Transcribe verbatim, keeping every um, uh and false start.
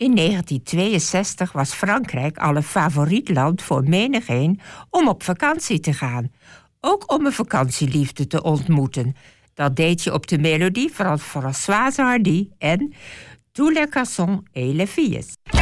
In negentien tweeënzestig was Frankrijk al een favoriet land voor menigeen om op vakantie te gaan. Ook om een vakantieliefde te ontmoeten. Dat deed je op de melodie van Françoise Hardy en Tous les garçons et les filles.